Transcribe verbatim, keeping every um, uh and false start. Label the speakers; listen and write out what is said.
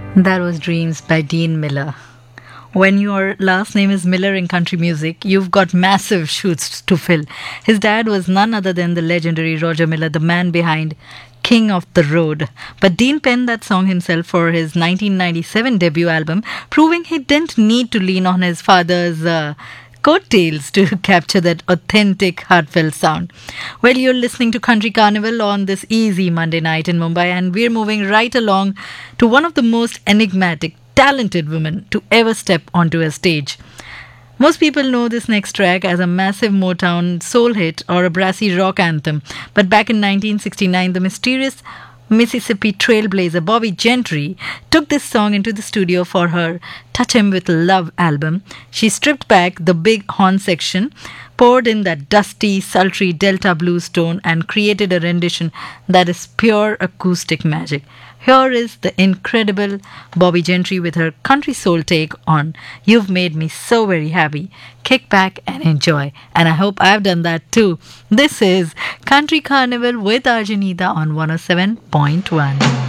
Speaker 1: That was Dreams by Dean Miller. When your last name is Miller in country music, you've got massive shoes to fill. His dad was none other than the legendary Roger Miller, the man behind King of the Road. But Dean penned that song himself for his nineteen ninety-seven debut album, proving he didn't need to lean on his father's uh, coattails to capture that authentic, heartfelt sound. Well, you're listening to Country Carnival on this easy Monday night in Mumbai, and we're moving right along to one of the most enigmatic, talented women to ever step onto a stage. Most people know this next track as a massive Motown soul hit or a brassy rock anthem, but back in nineteen sixty-nine, the mysterious Mississippi trailblazer Bobby Gentry took this song into the studio for her Touch 'Em With Love album. She stripped back the big horn section, poured in that dusty, sultry Delta blues tone, and created a rendition that is pure acoustic magic. Here is the incredible Bobby Gentry with her country soul take on You've Made Me So Very Happy. Kick back and enjoy. And I hope I've done that too. This is Country Carnival with Arjanita on one oh seven point one.